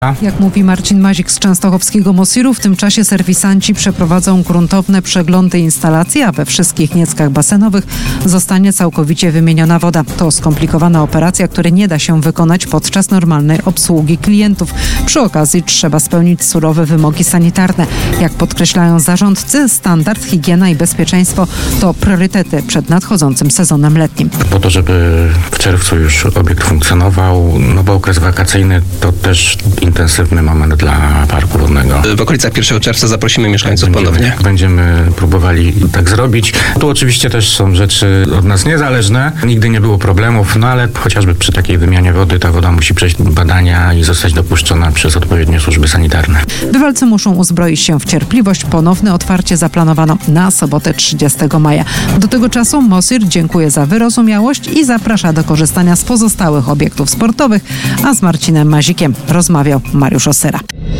Jak mówi Marcin Mazik z częstochowskiego Mosiru, w tym czasie serwisanci przeprowadzą gruntowne przeglądy instalacji, a we wszystkich nieckach basenowych zostanie całkowicie wymieniona woda. To skomplikowana operacja, której nie da się wykonać podczas normalnej obsługi klientów. Przy okazji trzeba spełnić surowe wymogi sanitarne. Jak podkreślają zarządcy, standard, higiena i bezpieczeństwo to priorytety przed nadchodzącym sezonem letnim. Po to, żeby w czerwcu już obiekt funkcjonował, bo okres wakacyjny to też intensywny moment dla parku wodnego. W okolicach 1 czerwca zaprosimy mieszkańców ponownie. Będziemy próbowali tak zrobić. Tu oczywiście też są rzeczy od nas niezależne. Nigdy nie było problemów, ale chociażby przy takiej wymianie wody ta woda musi przejść badania i zostać dopuszczona przez odpowiednie służby sanitarne. Bywalcy muszą uzbroić się w cierpliwość. Ponowne otwarcie zaplanowano na sobotę 30 maja. Do tego czasu Mosir dziękuję za wyrozumiałość i zaprasza do korzystania z pozostałych obiektów sportowych, a z Marcinem Mazikiem rozmawiał Mariusz Osyra.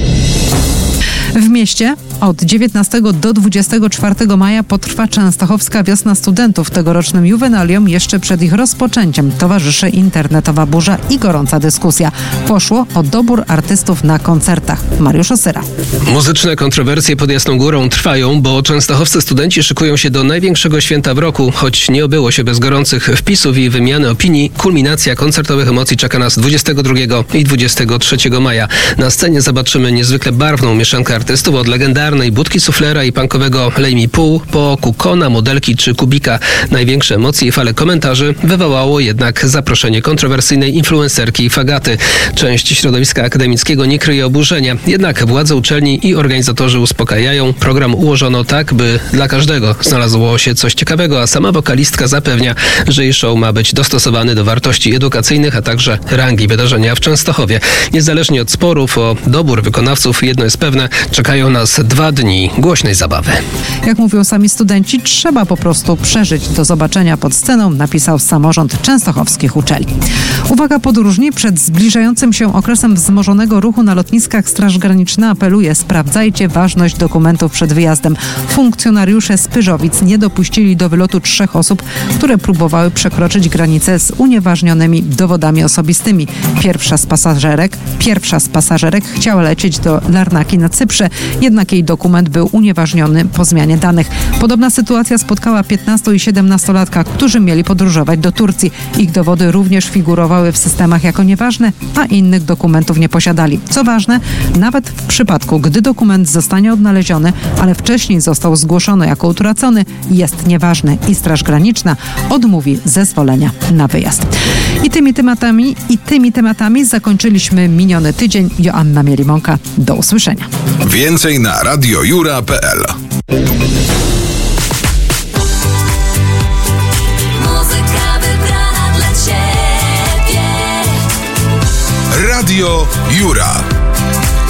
W mieście od 19 do 24 maja potrwa Częstochowska Wiosna Studentów. Tegorocznym juwenaliom jeszcze przed ich rozpoczęciem towarzyszy internetowa burza i gorąca dyskusja. Poszło o dobór artystów na koncertach. Mariusz Osyra. Muzyczne kontrowersje pod Jasną Górą trwają, bo częstochowscy studenci szykują się do największego święta w roku. Choć nie obyło się bez gorących wpisów i wymiany opinii, kulminacja koncertowych emocji czeka nas 22 i 23 maja. Na scenie zobaczymy niezwykle barwną mieszankę artystów od legendarnej Budki Suflera i punkowego Lej mi pół po Kukona, Modelki czy Kubika. Największe emocje i fale komentarzy wywołało jednak zaproszenie kontrowersyjnej influencerki Fagaty. Część środowiska akademickiego nie kryje oburzenia. Jednak władze uczelni i organizatorzy uspokajają. Program ułożono tak, by dla każdego znalazło się coś ciekawego, a sama wokalistka zapewnia, że jej show ma być dostosowany do wartości edukacyjnych, a także rangi wydarzenia w Częstochowie. Niezależnie od sporów o dobór wykonawców, jedno jest pewne, czekają nas 2 dni głośnej zabawy. Jak mówią sami studenci, trzeba po prostu przeżyć. Do zobaczenia pod sceną, napisał samorząd częstochowskich uczelni. Uwaga podróżni, przed zbliżającym się okresem wzmożonego ruchu na lotniskach Straż Graniczna apeluje: sprawdzajcie ważność dokumentów przed wyjazdem. Funkcjonariusze z Pyrzowic nie dopuścili do wylotu 3 osób, które próbowały przekroczyć granicę z unieważnionymi dowodami osobistymi. Pierwsza z pasażerek chciała lecieć do Larnaki na Cyprze, jednak jej dokument był unieważniony po zmianie danych. Podobna sytuacja spotkała 15- i 17-latka, którzy mieli podróżować do Turcji. Ich dowody również figurowały w systemach jako nieważne, a innych dokumentów nie posiadali. Co ważne, nawet w przypadku, gdy dokument zostanie odnaleziony, ale wcześniej został zgłoszony jako utracony, jest nieważny i Straż Graniczna odmówi zezwolenia na wyjazd. I tymi tematami zakończyliśmy miniony tydzień. Joanna Mielimonka. Do usłyszenia. Więcej na radiojura.pl. Muzyka wybrana dla Ciebie. Radio Jura.